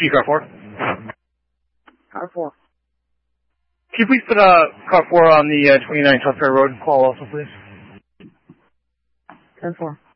car 4. Car 4. Can you please put car 4 on the 29 South Fair Road call also, please? 10-4.